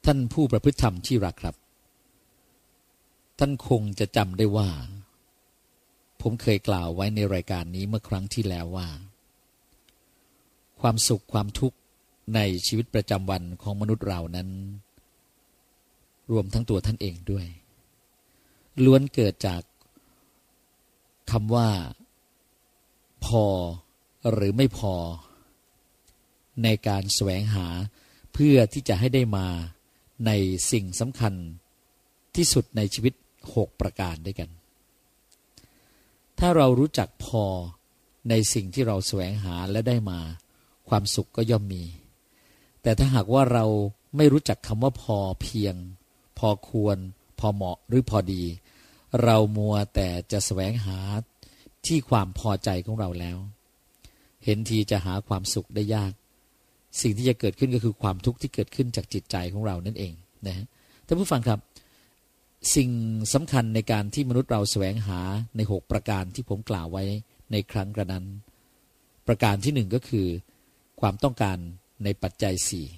ท่านผู้ประพฤติธรรมที่รักครับท่านคงจะจำได้ว่าผมเคยกล่าวไว้ในรายการนี้เมื่อครั้งที่แล้วว่าความสุขความทุกข์ในชีวิตประจำวันของมนุษย์เรานั้นรวมทั้งตัวท่านเองด้วยล้วนเกิดจากคำว่าพอหรือไม่พอในการแสวงหาเพื่อที่จะให้ได้มาในสิ่งสำคัญที่สุดในชีวิต6ประการด้วยกันถ้าเรารู้จักพอในสิ่งที่เราแสวงหาและได้มาความสุขก็ย่อมมีแต่ถ้าหากว่าเราไม่รู้จักคำว่าพอเพียงพอควรพอเหมาะหรือพอดีเรามัวแต่จะแสวงหาที่ความพอใจของเราแล้วเห็นทีจะหาความสุขได้ยากสิ่งที่จะเกิดขึ้นก็คือความทุกข์ที่เกิดขึ้นจากจิตใจของเรานั่นเองนะฮะท่านผู้ฟังครับสิ่งสำคัญในการที่มนุษย์เราแสวงหาใน6ประการที่ผมกล่าวไว้ในครั้งกระนั้นประการที่1ก็คือความต้องการในปัจจัย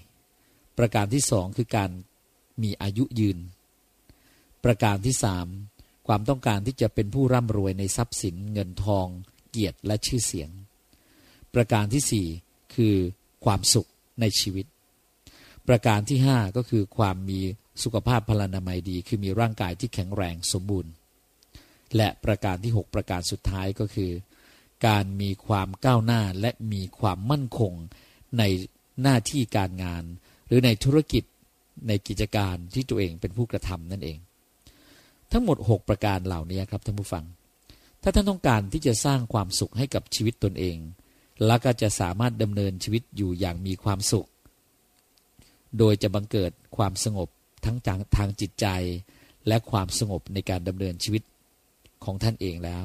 4ประการที่2คือการมีอายุยืนประการที่3ความต้องการที่จะเป็นผู้ร่ำรวยในทรัพย์สินเงินทองเกียรติและชื่อเสียงประการที่4คือความสุขในชีวิตประการที่5ก็คือความมีสุขภาพพลานามัยดีคือมีร่างกายที่แข็งแรงสมบูรณ์และประการที่6ประการสุดท้ายก็คือการมีความก้าวหน้าและมีความมั่นคงในหน้าที่การงานหรือในธุรกิจในกิจการที่ตัวเองเป็นผู้กระทำนั่นเองทั้งหมด6ประการเหล่านี้ครับท่านผู้ฟังถ้าท่านต้องการที่จะสร้างความสุขให้กับชีวิตตนเองและก็จะสามารถดำเนินชีวิตอยู่อย่างมีความสุขโดยจะบังเกิดความสงบทั้งทางจิตใจและความสงบในการดำเนินชีวิตของท่านเองแล้ว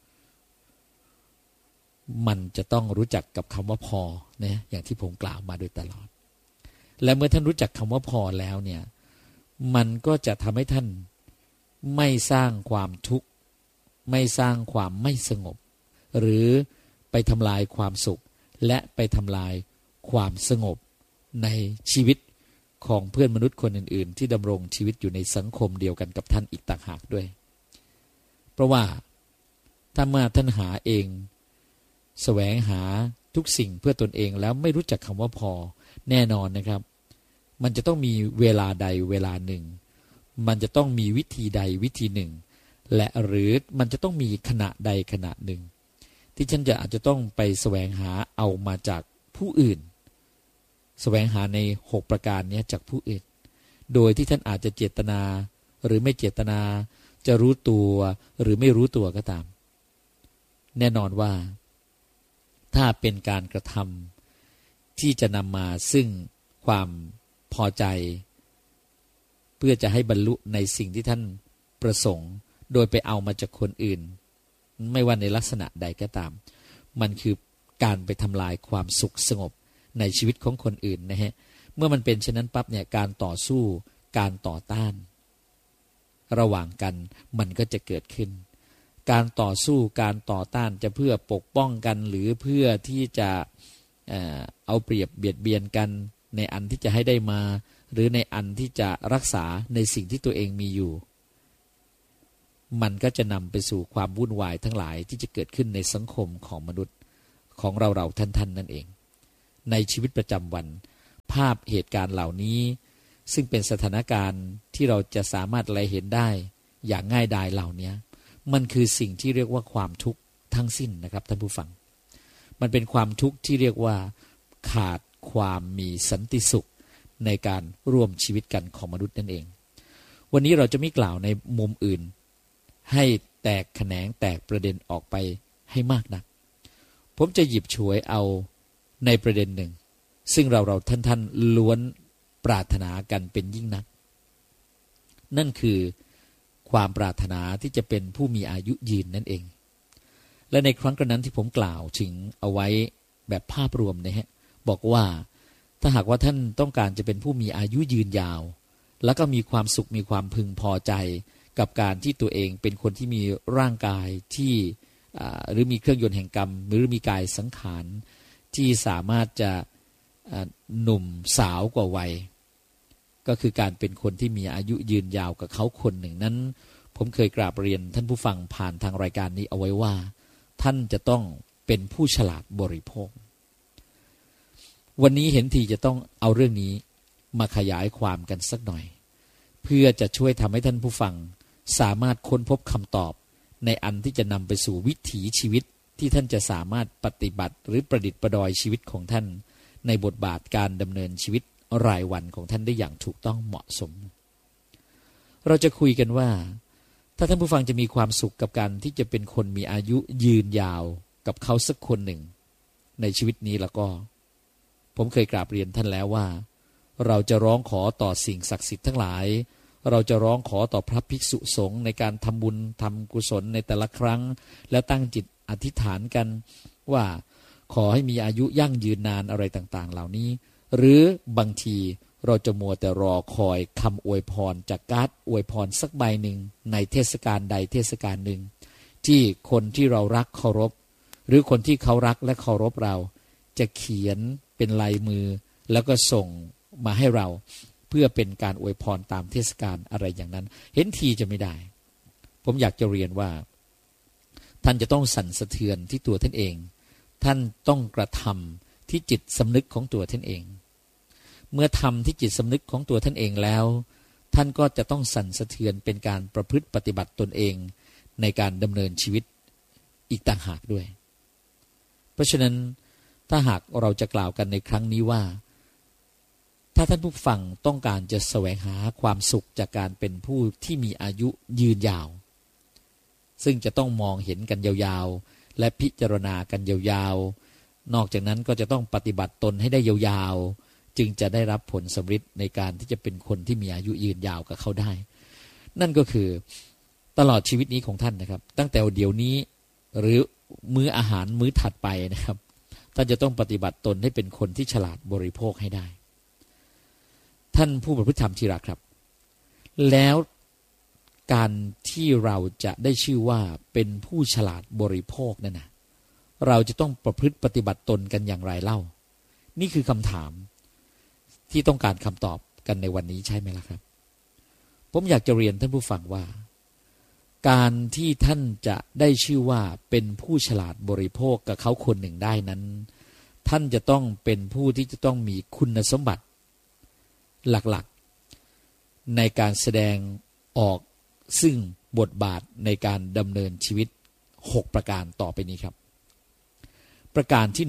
มันจะต้องรู้จักกับคำว่าพอนะอย่างที่ผมกล่าวมาโดยตลอดและเมื่อท่านรู้จักคำว่าพอแล้วเนี่ยมันก็จะทำให้ท่านไม่สร้างความทุกข์ไม่สร้างความไม่สงบหรือไปทำลายความสุขและไปทำลายความสงบในชีวิตของเพื่อนมนุษย์คนอื่นๆที่ดำรงชีวิตอยู่ในสังคมเดียวกันกับท่านอีกต่างหากด้วยเพราะว่าถ้ามาท่านหาเองแสวงหาทุกสิ่งเพื่อตนเองแล้วไม่รู้จักคำว่าพอแน่นอนนะครับมันจะต้องมีเวลาใดเวลาหนึ่งมันจะต้องมีวิธีใดวิธีหนึ่งและหรือมันจะต้องมีขณะใดขณะหนึ่งที่ฉันอาจจะต้องไปแสวงหาเอามาจากผู้อื่นแสวงหาใน6ประการนี้จากผู้อื่นโดยที่ท่านอาจจะเจตนาหรือไม่เจตนาจะรู้ตัวหรือไม่รู้ตัวก็ตามแน่นอนว่าถ้าเป็นการกระทำที่จะนำมาซึ่งความพอใจเพื่อจะให้บรรลุในสิ่งที่ท่านประสงค์โดยไปเอามาจากคนอื่นไม่ว่าในลักษณะใดก็ตามมันคือการไปทำลายความสุขสงบในชีวิตของคนอื่นนะฮะเมื่อมันเป็นเช่นนั้นปั๊บเนี่ยการต่อสู้การต่อต้านระหว่างกันมันก็จะเกิดขึ้นการต่อสู้การต่อต้านจะเพื่อปกป้องกันหรือเพื่อที่จะเอาเปรียบเบียดเบียนกันในอันที่จะให้ได้มาหรือในอันที่จะรักษาในสิ่งที่ตัวเองมีอยู่มันก็จะนำไปสู่ความวุ่นวายทั้งหลายที่จะเกิดขึ้นในสังคมของมนุษย์ของเราท่านนั่นเองในชีวิตประจำวันภาพเหตุการณ์เหล่านี้ซึ่งเป็นสถานการณ์ที่เราจะสามารถไล่เห็นได้อย่างง่ายดายเหล่านี้มันคือสิ่งที่เรียกว่าความทุกข์ทั้งสิ้นนะครับท่านผู้ฟังมันเป็นความทุกข์ที่เรียกว่าขาดความมีสันติสุขในการร่วมชีวิตกันของมนุษย์นั่นเองวันนี้เราจะไม่กล่าวในมุมอื่นให้แตกแขนงแตกประเด็นออกไปให้มากนักผมจะหยิบฉวยเอาในประเด็นหนึ่งซึ่งเราท่านล้วนปรารถนากันเป็นยิ่งนักนั่นคือความปรารถนาที่จะเป็นผู้มีอายุยืนนั่นเองและในครั้งนั้นที่ผมกล่าวถึงเอาไว้แบบภาพรวมนะฮะบอกว่าถ้าหากว่าท่านต้องการจะเป็นผู้มีอายุยืนยาวแล้วก็มีความสุขมีความพึงพอใจกับการที่ตัวเองเป็นคนที่มีร่างกายที่หรือมีเครื่องยนต์แห่งกรรมหรือมีกายสังขารที่สามารถจะหนุ่มสาวกว่าวัยก็คือการเป็นคนที่มีอายุยืนยาวกับเขาคนหนึ่งนั้นผมเคยกราบเรียนท่านผู้ฟังผ่านทางรายการนี้เอาไว้ว่าท่านจะต้องเป็นผู้ฉลาดบริโภควันนี้เห็นทีจะต้องเอาเรื่องนี้มาขยายความกันสักหน่อยเพื่อจะช่วยทำให้ท่านผู้ฟังสามารถค้นพบคำตอบในอันที่จะนำไปสู่วิถีชีวิตที่ท่านจะสามารถปฏิบัติหรือประดิษฐ์ประดอยชีวิตของท่านในบทบาทการดำเนินชีวิตรายวันของท่านได้อย่างถูกต้องเหมาะสมเราจะคุยกันว่าถ้าท่านผู้ฟังจะมีความสุขกับการที่จะเป็นคนมีอายุยืนยาวกับเขาสักคนหนึ่งในชีวิตนี้แล้วก็ผมเคยกราบเรียนท่านแล้วว่าเราจะร้องขอต่อสิ่งศักดิ์สิทธิ์ทั้งหลายเราจะร้องขอต่อพระภิกษุสงฆ์ในการทำบุญทำกุศลในแต่ละครั้งแล้วตั้งจิตอธิษฐานกันว่าขอให้มีอายุยั่งยืนนานอะไรต่างๆเหล่านี้หรือบางทีเราจะมัวแต่รอคอยคำอวยพรจากการ์ดอวยพรสักใบหนึ่งในเทศกาลใดเทศกาลหนึ่งที่คนที่เรารักเคารพหรือคนที่เขารักและเคารพเราจะเขียนเป็นลายมือแล้วก็ส่งมาให้เราเพื่อเป็นการอวยพรตามเทศกาลอะไรอย่างนั้นเห็นทีจะไม่ได้ผมอยากจะเรียนว่าท่านจะต้องสั่นสะเทือนที่ตัวท่านเองท่านต้องกระทำที่จิตสำนึกของตัวท่านเองเมื่อทำที่จิตสำนึกของตัวท่านเองแล้วท่านก็จะต้องสั่นสะเทือนเป็นการประพฤติปฏิบัติตนเองในการดำเนินชีวิตอีกต่างหากด้วยเพราะฉะนั้นถ้าหากเราจะกล่าวกันในครั้งนี้ว่าถ้าท่านผู้ฟังต้องการจะแสวงหาความสุขจากการเป็นผู้ที่มีอายุยืนยาวซึ่งจะต้องมองเห็นกันยาวๆและพิจารณากันยาวๆนอกจากนั้นก็จะต้องปฏิบัติตนให้ได้ยาวๆจึงจะได้รับผลสำเร็จในการที่จะเป็นคนที่มีอายุยืนยาวกับเขาได้นั่นก็คือตลอดชีวิตนี้ของท่านนะครับตั้งแต่เดี๋ยวนี้หรือมื้ออาหารมื้อถัดไปนะครับท่านจะต้องปฏิบัติตนให้เป็นคนที่ฉลาดบริโภคให้ได้ท่านผู้ประพฤติธรรมที่รักครับแล้วการที่เราจะได้ชื่อว่าเป็นผู้ฉลาดบริโภคนั่นนะเราจะต้องประพฤติปฏิบัติตนกันอย่างไรเล่านี่คือคำถามที่ต้องการคำตอบกันในวันนี้ใช่ไหมล่ะครับผมอยากจะเรียนท่านผู้ฟังว่าการที่ท่านจะได้ชื่อว่าเป็นผู้ฉลาดบริโภคกับเขาคนหนึ่งได้นั้นท่านจะต้องเป็นผู้ที่จะต้องมีคุณสมบัติหลักๆในการแสดงออกซึ่งบทบาทในการดำเนินชีวิต6ประการต่อไปนี้ครับประการที่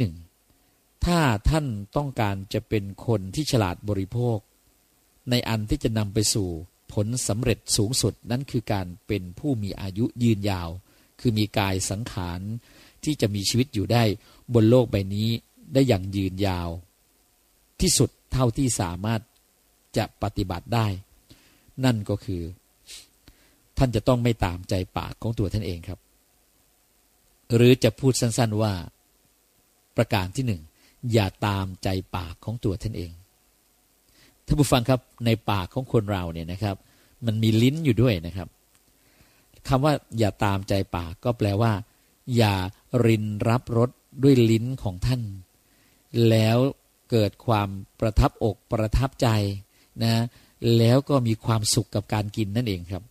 1ถ้าท่านต้องการจะเป็นคนที่ฉลาดบริโภคในอันที่จะนำไปสู่ผลสำเร็จสูงสุดนั้นคือการเป็นผู้มีอายุยืนยาวคือมีกายสังขารที่จะมีชีวิตอยู่ได้บนโลกใบนี้ได้อย่างยืนยาวที่สุดเท่าที่สามารถจะปฏิบัติได้นั่นก็คือท่านจะต้องไม่ตามใจปากของตัวท่านเองครับหรือจะพูดสั้นๆว่าประการที่1อย่าตามใจปากของตัวท่านเองท่านผู้ฟังครับในปากของคนเราเนี่ยนะครับมันมีลิ้นอยู่ด้วยนะครับคำว่าอย่าตามใจปากก็แปลว่าอย่ารินรับรสด้วยลิ้นของท่านแล้วเกิดความประทับอกประทับใจนะแล้วก็มีความสุขกับการกินนั่นเองครับ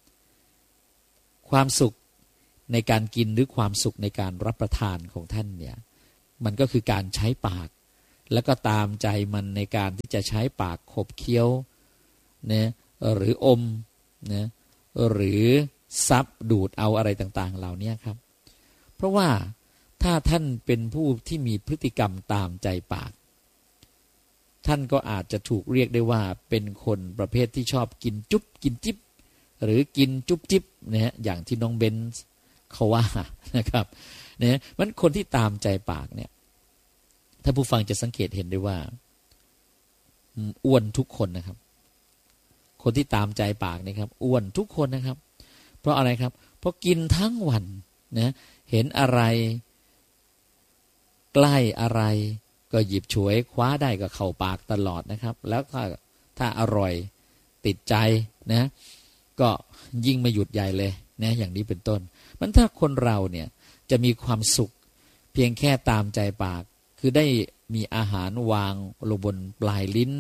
ความสุขในการกินหรือความสุขในการรับประทานของท่านเนี่ยมันก็คือการใช้ปากแล้วก็ตามใจมันในการที่จะใช้ปากขบเคี้ยวนะหรืออมนะหรือซับดูดเอาอะไรต่างๆเหล่านี้ครับเพราะว่าถ้าท่านเป็นผู้ที่มีพฤติกรรมตามใจปากท่านก็อาจจะถูกเรียกได้ว่าเป็นคนประเภทที่ชอบกินจุ๊บกินจิ๊บหรือกินจุ๊บจิ๊บนะฮะอย่างที่น้องเบนซ์เขาว่านะครับเนี่ยมันคนที่ตามใจปากเนี่ยถ้าผู้ฟังจะสังเกตเห็นได้ว่าอ้วนทุกคนนะครับคนที่ตามใจปากนี่ครับอ้วนทุกคนนะครับเพราะอะไรครับเพราะกินทั้งวันนะเห็นอะไรใกล้อะไรก็หยิบฉวยคว้าได้ก็เข้าปากตลอดนะครับแล้วถ้าอร่อยติดใจนะก็ยิ่งไม่หยุดใหญ่เลยนะอย่างนี้เป็นต้นมันถ้าคนเราเนี่ยจะมีความสุขเพียงแค่ตามใจปากคือได้มีอาหารวางลงบนปลายลิ้น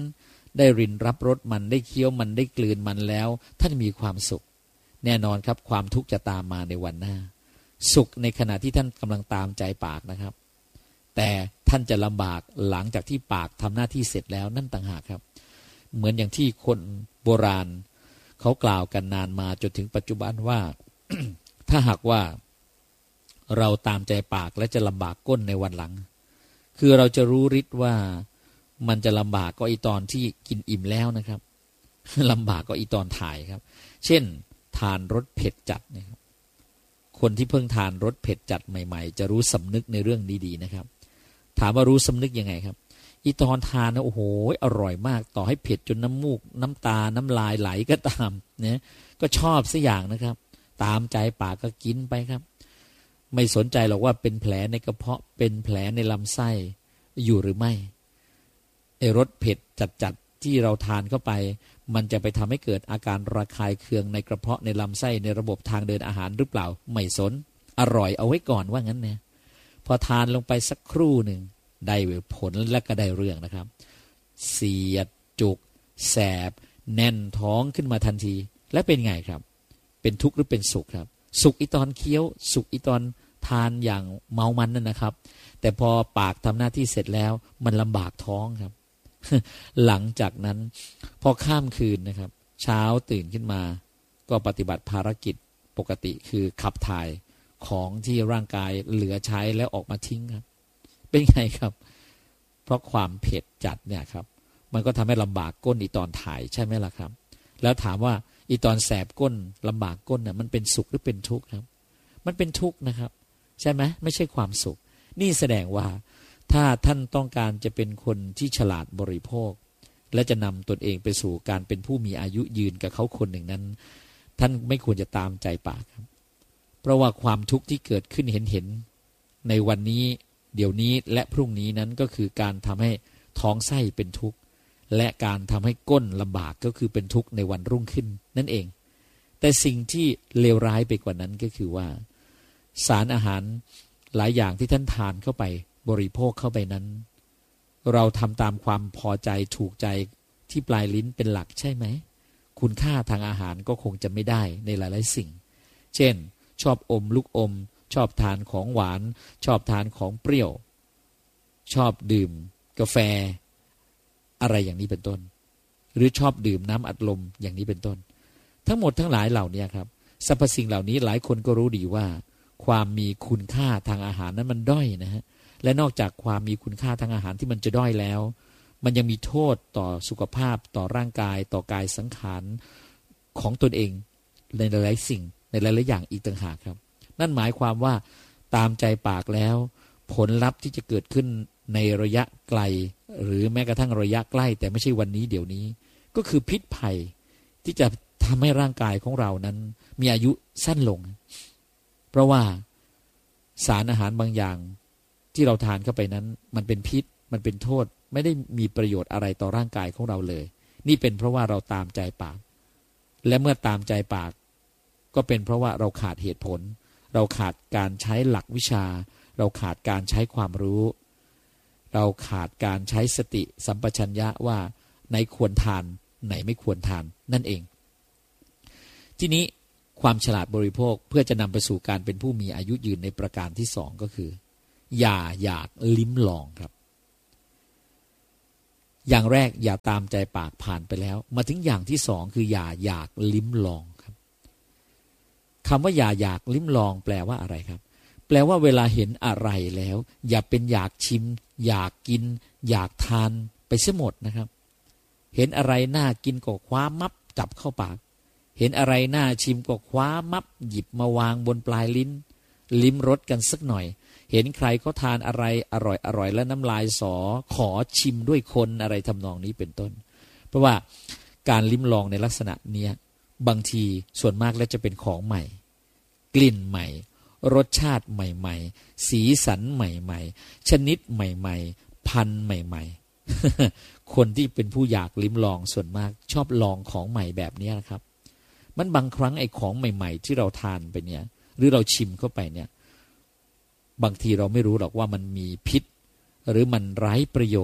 ได้รินรับรสมันได้เคี้ยวมันได้กลืนมันแล้วท่านมีความสุขแน่นอนครับความทุกข์จะตามมาในวันหน้าสุขในขณะที่ท่านกำลังตามใจปากนะครับแต่ท่านจะลำบากหลังจากที่ปากทำหน้าที่เสร็จแล้วนั่นต่างหากครับเหมือนอย่างที่คนโบราณเขากล่าวกันนานมาจนถึงปัจจุบันว่า ถ้าหากว่าเราตามใจปากและจะลำบากก้นในวันหลังคือเราจะรู้ฤทธิ์ว่ามันจะลำบากก็อีตอนที่กินอิ่มแล้วนะครับ ลำบากก็อีตอนถ่ายครับเช่นทานรสเผ็ดจัดนะครับคนที่เพิ่งทานรสเผ็ดจัดใหม่ๆจะรู้สำนึกในเรื่องดีๆนะครับถามว่ารู้สำนึกยังไงครับอีตอนทานนะโอ้โหอร่อยมากต่อให้เผ็ดจนน้ำมูกน้ำตาน้ำลายไหลก็ตามเนี่ยก็ชอบสักอย่างนะครับตามใจปากก็กินไปครับไม่สนใจหรอกว่าเป็นแผลในกระเพาะเป็นแผลในลำไส้อยู่หรือไม่ไอ้รสเผ็ดจัดๆที่เราทานเข้าไปมันจะไปทำให้เกิดอาการระคายเคืองในกระเพาะในลำไส้ในระบบทางเดินอาหารหรือเปล่าไม่สนอร่อยเอาไว้ก่อนว่างั้นเนี่ยพอทานลงไปสักครู่หนึ่งได้ผลและก็ได้เรื่องนะครับเสียดจุกแสบแน่นท้องขึ้นมาทันทีและเป็นไงครับเป็นทุกข์หรือเป็นสุขครับสุขอีตอนเคี้ยวสุขอีตอนทานอย่างเมามันนั่นนะครับแต่พอปากทำหน้าที่เสร็จแล้วมันลำบากท้องครับ หลังจากนั้นพอข้ามคืนนะครับเช้าตื่นขึ้นมาก็ปฏิบัติภารกิจปกติคือขับถ่ายของที่ร่างกายเหลือใช้แล้วออกมาทิ้งครับเป็นไงครับเพราะความเผ็ดจัดเนี่ยครับมันก็ทำให้ลำบากก้นอีตอนถ่ายใช่ไหมล่ะครับแล้วถามว่าอีตอนแสบก้นลำบากก้นน่ะมันเป็นสุขหรือเป็นทุกข์ครับมันเป็นทุกข์นะครับใช่ไหมไม่ใช่ความสุขนี่แสดงว่าถ้าท่านต้องการจะเป็นคนที่ฉลาดบริโภคและจะนำตนเองไปสู่การเป็นผู้มีอายุยืนกับเขาคนหนึ่งนั้นท่านไม่ควรจะตามใจปากครับเพราะว่าความทุกข์ที่เกิดขึ้นเห็นในวันนี้เดี๋ยวนี้และพรุ่งนี้นั้นก็คือการทำให้ท้องไส้เป็นทุกข์และการทำให้ก้นลำบากก็คือเป็นทุกข์ในวันรุ่งขึ้นนั่นเองแต่สิ่งที่เลวร้ายไปกว่านั้นก็คือว่าสารอาหารหลายอย่างที่ท่านทานเข้าไปบริโภคเข้าไปนั้นเราทำตามความพอใจถูกใจที่ปลายลิ้นเป็นหลักใช่ไหมคุณค่าทางอาหารก็คงจะไม่ได้ในหลายๆสิ่งเช่นชอบอมลูกอมชอบทานของหวานชอบทานของเปรี้ยวชอบดื่มกาแฟอะไรอย่างนี้เป็นต้นหรือชอบดื่มน้ำอัดลมอย่างนี้เป็นต้นทั้งหมดทั้งหลายเหล่านี้ครับสรรพสิ่งเหล่านี้หลายคนก็รู้ดีว่าความมีคุณค่าทางอาหารนั้นมันด้อยนะฮะและนอกจากความมีคุณค่าทางอาหารที่มันจะด้อยแล้วมันยังมีโทษต่อสุขภาพต่อร่างกายต่อกายสังขารของตนเองในหลายๆสิ่งในหลายๆอย่างอีกต่างหากครับนั่นหมายความว่าตามใจปากแล้วผลลัพธ์ที่จะเกิดขึ้นในระยะไกลหรือแม้กระทั่งระยะใกล้แต่ไม่ใช่วันนี้เดี๋ยวนี้ก็คือพิษภัยที่จะทำให้ร่างกายของเรานั้นมีอายุสั้นลงเพราะว่าสารอาหารบางอย่างที่เราทานเข้าไปนั้นมันเป็นพิษมันเป็นโทษไม่ได้มีประโยชน์อะไรต่อร่างกายของเราเลยนี่เป็นเพราะว่าเราตามใจปากและเมื่อตามใจปากก็เป็นเพราะว่าเราขาดเหตุผลเราขาดการใช้หลักวิชาเราขาดการใช้ความรู้เราขาดการใช้สติสัมปชัญญะว่าไหนควรทานไหนไม่ควรทานนั่นเองทีนี้ความฉลาดบริโภคเพื่อจะนำไปสู่การเป็นผู้มีอายุยืนในประการที่สองก็คืออย่าอยากลิ้มลองครับอย่างแรกอย่าตามใจปากผ่านไปแล้วมาถึงอย่างที่สองคืออย่าอยากลิ้มลองครับคำว่าอย่าอยากลิ้มลองแปลว่าอะไรครับแปลว่าเวลาเห็นอะไรแล้วอย่าเป็นอยากชิมอยากกินอยากทานไปเสียหมดนะครับเห็นอะไรน่ากินก็คว้ามับจับเข้าปากเห็นอะไรน่าชิมก็คว้ามับหยิบมาวางบนปลายลิ้นลิ้มรสกันสักหน่อยเห็นใครเขาทานอะไรอร่อยแล้วน้ำลายสอขอชิมด้วยคนอะไรทำนองนี้เป็นต้นเพราะว่าการลิ้มลองในลักษณะเนี้ยบางทีส่วนมากแล้วจะเป็นของใหม่กลิ่นใหม่รสชาติใหม่ๆสีสันใหม่ๆชนิดใหม่ๆพันธุ์ใหม่ๆ คนที่เป็นผู้อยากลิ้มลองส่วนมากชอบลองของใหม่แบบนี้นะครับมันบางครั้งไอ้ของใหม่ๆที่เราทานไปเนี่ยหรือเราชิมเข้าไปเนี่ยบางทีเราไม่รู้หรอกว่ามันมีพิษหรือมันไร้ประโยชน์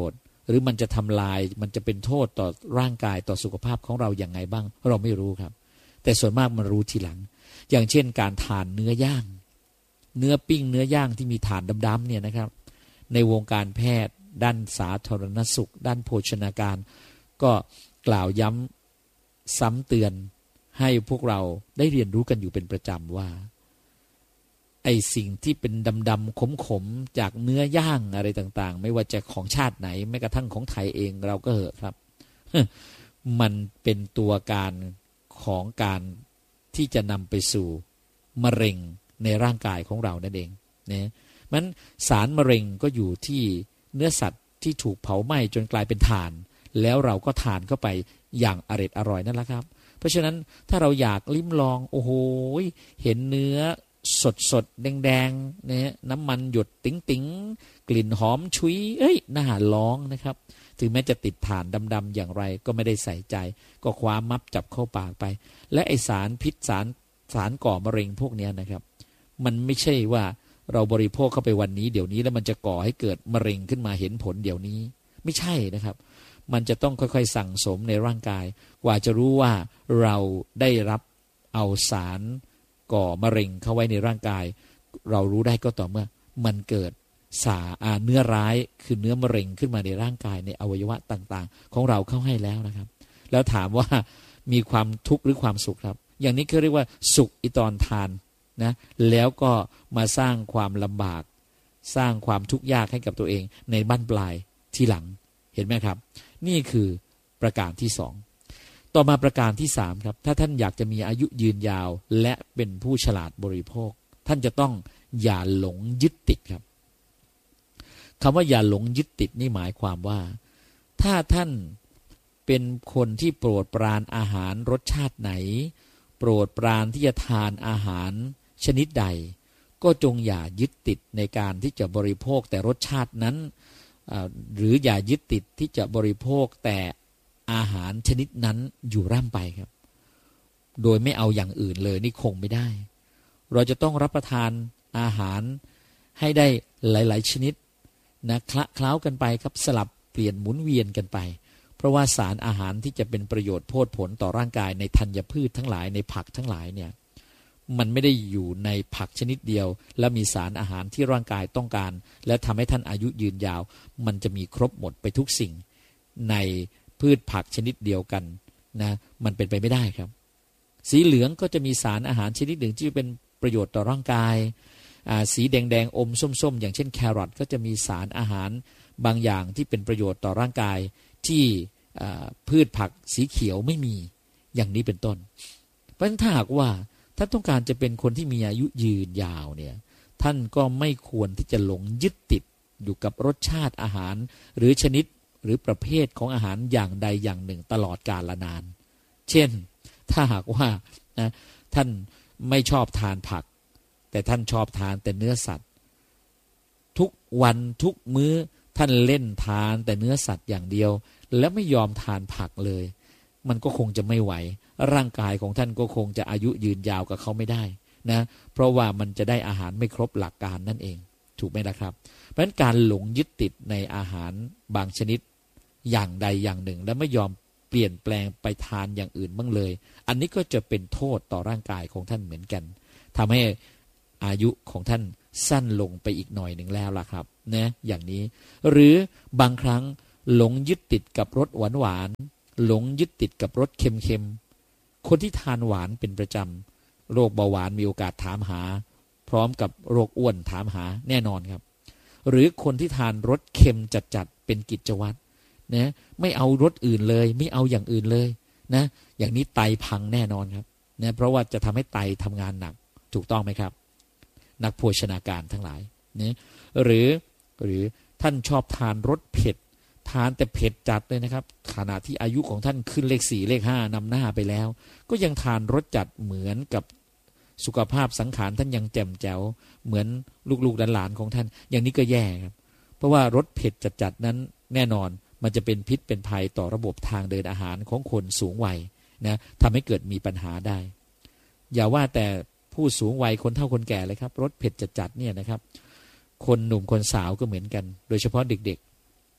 หรือมันจะทำลายมันจะเป็นโทษต่อร่างกายต่อสุขภาพของเราอย่างไงบ้างเราไม่รู้ครับแต่ส่วนมากมันรู้ทีหลังอย่างเช่นการทานเนื้อย่างเนื้อปิ้งเนื้อย่างที่มีถ่านดำๆเนี่ยนะครับในวงการแพทย์ด้านสาธารณสุขด้านโภชนาการก็กล่าวย้ำซ้ำเตือนให้พวกเราได้เรียนรู้กันอยู่เป็นประจำว่าไอ้สิ่งที่เป็นดำๆขมๆจากเนื้อย่างอะไรต่างๆไม่ว่าจะของชาติไหนแม้กระทั่งของไทยเองเราก็เหอะครับ มันเป็นตัวการของการที่จะนำไปสู่มะเร็งในร่างกายของเรานั่นเองนะมันสารมะเร็งก็อยู่ที่เนื้อสัตว์ที่ถูกเผาไหม้จนกลายเป็นถ่านแล้วเราก็ทานเข้าไปอย่างอร่อยนั่นแหละครับเพราะฉะนั้นถ้าเราอยากลิ้มลองโอ้โหเห็นเนื้อสดแดงๆเนี่ยน้ำมันหยดติ๋งๆกลิ่นหอมฉุยน่าลองนะครับถึงแม้จะติดถ่านดำๆอย่างไรก็ไม่ได้ใส่ใจก็คว้ามับจับเข้าปากไปและไอสารพิษสารก่อมะเร็งพวกนี้นะครับมันไม่ใช่ว่าเราบริโภคเข้าไปวันนี้เดี๋ยวนี้แล้วมันจะก่อให้เกิดมะเร็งขึ้นมาเห็นผลเดี๋ยวนี้ไม่ใช่นะครับมันจะต้องค่อยๆสั่งสมในร่างกายกว่าจะรู้ว่าเราได้รับเอาสารก่อมะเร็งเข้าไว้ในร่างกายเรารู้ได้ก็ต่อเมื่อมันเกิดเนื้อร้ายคือเนื้อมะเร็งขึ้นมาในร่างกายในอวัยวะต่างๆของเราเข้าให้แล้วนะครับแล้วถามว่ามีความทุกข์หรือความสุขครับอย่างนี้เขาเรียกว่าสุขอีตอนทานนะแล้วก็มาสร้างความลำบากสร้างความทุกข์ยากให้กับตัวเองในบั้นปลายทีหลังเห็นไหมครับนี่คือประการที่สองต่อมาประการที่สามครับถ้าท่านอยากจะมีอายุยืนยาวและเป็นผู้ฉลาดบริโภคท่านจะต้องอย่าหลงยึดติดครับคำว่าอย่าหลงยึดติดนี่หมายความว่าถ้าท่านเป็นคนที่โปรดปรานอาหารรสชาติไหนโปรดปรานที่จะทานอาหารชนิดใดก็จงอย่ายึดติดในการที่จะบริโภคแต่รสชาตินั้นหรืออย่ายึดติดที่จะบริโภคแต่อาหารชนิดนั้นอยู่ร่ำไปครับโดยไม่เอาอย่างอื่นเลยนี่คงไม่ได้เราจะต้องรับประทานอาหารให้ได้หลายๆชนิดนะคละเคล้ากันไปครับสลับเปลี่ยนหมุนเวียนกันไปเพราะว่าสารอาหารที่จะเป็นประโยชน์โพดผลต่อร่างกายในธัญพืชทั้งหลายในผักทั้งหลายเนี่ยมันไม่ได้อยู่ในผักชนิดเดียวและมีสารอาหารที่ร่างกายต้องการและทำให้ท่านอายุยืนยาวมันจะมีครบหมดไปทุกสิ่งในพืชผักชนิดเดียวกันนะมันเป็นไปไม่ได้ครับสีเหลืองก็จะมีสารอาหารชนิดหนึ่งที่เป็นประโยชน์ต่อร่างกายสีแดงอมส้มอย่างเช่นแครอทก็จะมีสารอาหารบางอย่างที่เป็นประโยชน์ต่อร่างกายที่พืชผักสีเขียวไม่มีอย่างนี้เป็นต้นเพราะฉะนั้นถ้าหากว่าท่านต้องการจะเป็นคนที่มีอายุยืนยาวเนี่ยท่านก็ไม่ควรที่จะหลงยึดติดอยู่กับรสชาติอาหารหรือชนิดหรือประเภทของอาหารอย่างใดอย่างหนึ่งตลอดกาลนานเช่นถ้าหากว่านะท่านไม่ชอบทานผักแต่ท่านชอบทานแต่เนื้อสัตว์ทุกวันทุกมื้อท่านเล่นทานแต่เนื้อสัตว์อย่างเดียวแล้วไม่ยอมทานผักเลยมันก็คงจะไม่ไหวร่างกายของท่านก็คงจะอายุยืนยาวกับเขาไม่ได้นะเพราะว่ามันจะได้อาหารไม่ครบหลักการนั่นเองถูกไหมล่ะครับเพราะฉะนั้นการหลงยึดติดในอาหารบางชนิดอย่างใดอย่างหนึ่งแล้วไม่ยอมเปลี่ยนแปลงไปทานอย่างอื่นบ้างเลยอันนี้ก็จะเป็นโทษต่อร่างกายของท่านเหมือนกันทำให้อายุของท่านสั้นลงไปอีกหน่อยหนึ่งแล้วล่ะครับนะอย่างนี้หรือบางครั้งหลงยึดติดกับรสหวานหลงยึดติดกับรสเค็มคนที่ทานหวานเป็นประจำโรคเบาหวานมีโอกาสถามหาพร้อมกับโรคอ้วนถามหาแน่นอนครับหรือคนที่ทานรสเค็มจัดเป็นกิจวัตรนะไม่เอารสอื่นเลยไม่เอาอย่างอื่นเลยนะอย่างนี้ไตพังแน่นอนครับนะเพราะว่าจะทำให้ไตทำงานหนักถูกต้องไหมครับนักโภชนาการทั้งหลายนะหรือท่านชอบทานรสเผ็ดทานแต่เผ็ดจัดเลยนะครับขณะที่อายุของท่านขึ้นเลข4เลข5นำหน้าไปแล้วก็ยังทานรสจัดเหมือนกับสุขภาพสังขารท่านยังแจ่มแจ๋วเหมือนลูกๆหลานๆของท่านอย่างนี้ก็แย่ครับเพราะว่ารสเผ็ดจัดนั้นแน่นอนมันจะเป็นพิษเป็นภัยต่อระบบทางเดินอาหารของคนสูงวัยนะทำให้เกิดมีปัญหาได้อย่าว่าแต่ผู้สูงวัยคนเฒ่าคนแก่เลยครับรสเผ็ดจัดเนี่ยนะครับคนหนุ่มคนสาวก็เหมือนกันโดยเฉพาะเด็ก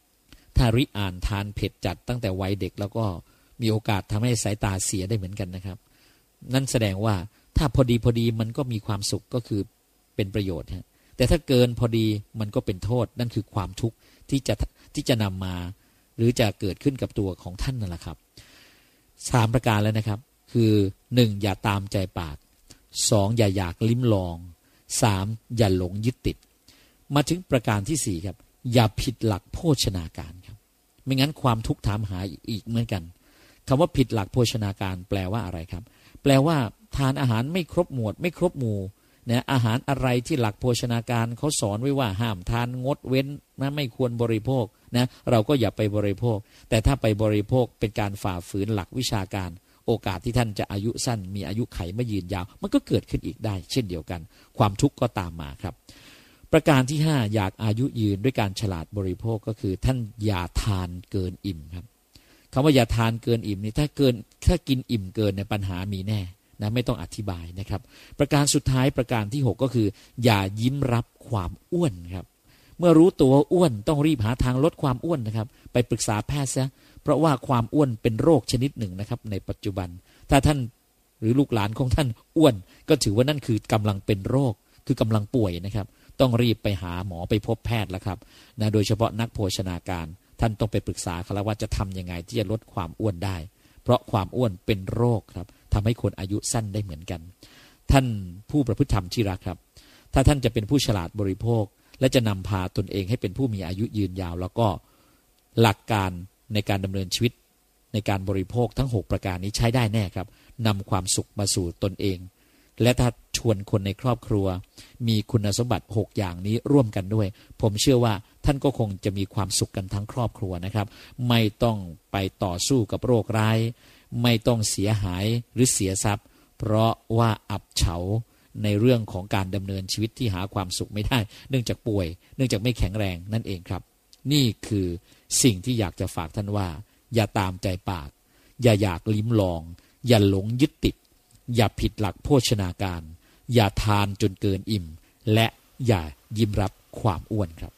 ถ้าริอ่านทานเผ็ดจัดตั้งแต่วัยเด็กแล้วก็มีโอกาสทำให้สายตาเสียได้เหมือนกันนะครับนั่นแสดงว่าถ้าพอดีมันก็มีความสุขก็คือเป็นประโยชน์ฮะแต่ถ้าเกินพอดีมันก็เป็นโทษนั่นคือความทุกข์ที่จะนำมาหรือจะเกิดขึ้นกับตัวของท่านนั่นแหละครับ3ประการแล้วนะครับคือ1อย่าตามใจปาก2อย่าอยากลิ้มลอง3อย่าหลงยึดติดมาถึงประการที่4ครับอย่าผิดหลักโภชนาการครับไม่งั้นความทุกข์ถามหาอีกเหมือนกันคำว่าผิดหลักโภชนาการแปลว่าอะไรครับแปลว่าทานอาหารไม่ครบหมวดไม่ครบหมู่นะอาหารอะไรที่หลักโภชนาการเขาสอนไว้ว่าห้ามทานงดเว้นนะไม่ควรบริโภคนะเราก็อย่าไปบริโภคแต่ถ้าไปบริโภคเป็นการฝ่าฝืนหลักวิชาการโอกาสที่ท่านจะอายุสั้นมีอายุไขไม่ยืนยาวมันก็เกิดขึ้นอีกได้เช่นเดียวกันความทุกข์ก็ตามมาครับประการที่5อยากอายุยืนด้วยการฉลาดบริโภคก็คือท่านอย่าทานเกินอิ่มครับคำว่าอย่าทานเกินอิ่มนี่ถ้ากินอิ่มเกินในปัญหามีแน่นะไม่ต้องอธิบายนะครับประการสุดท้ายประการที่6ก็คืออย่ายิ้มรับความอ้วนครับเมื่อรู้ตัวอ้วนต้องรีบหาทางลดความอ้วนนะครับไปปรึกษาแพทย์ซะเพราะว่าความอ้วนเป็นโรคชนิดหนึ่งนะครับในปัจจุบันถ้าท่านหรือลูกหลานของท่านอ้วนก็ถือว่านั่นคือกำลังเป็นโรคคือกำลังป่วยนะครับต้องรีบไปหาหมอไปพบแพทย์แล้วครับนะโดยเฉพาะนักโภชนาการท่านต้องไปปรึกษาเขาแล้วว่าจะทำยังไงที่จะลดความอ้วนได้เพราะความอ้วนเป็นโรคครับทำให้คนอายุสั้นได้เหมือนกันท่านผู้ประพฤติธรรมที่รักครับถ้าท่านจะเป็นผู้ฉลาดบริโภคและจะนำพาตนเองให้เป็นผู้มีอายุยืนยาวแล้วก็หลักการในการดำเนินชีวิตในการบริโภคทั้ง6ประการนี้ใช้ได้แน่ครับนำความสุขมาสู่ตนเองและถ้าชวนคนในครอบครัวมีคุณสมบัติ6อย่างนี้ร่วมกันด้วยผมเชื่อว่าท่านก็คงจะมีความสุขกันทั้งครอบครัวนะครับไม่ต้องไปต่อสู้กับโรคร้ายไม่ต้องเสียหายหรือเสียทรัพย์เพราะว่าอับเฉาในเรื่องของการดำเนินชีวิตที่หาความสุขไม่ได้เนื่องจากป่วยเนื่องจากไม่แข็งแรงนั่นเองครับนี่คือสิ่งที่อยากจะฝากท่านว่าอย่าตามใจปากอย่าอยากลิ้มลองอย่าหลงยึดติดอย่าผิดหลักโภชนาการอย่าทานจนเกินอิ่มและอย่ายิ้มรับความอ้วนครับ